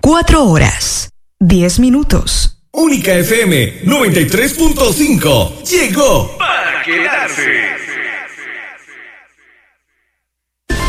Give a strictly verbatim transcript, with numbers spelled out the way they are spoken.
Cuatro horas, diez minutos. Única F M noventa y tres punto cinco llegó para quedarse.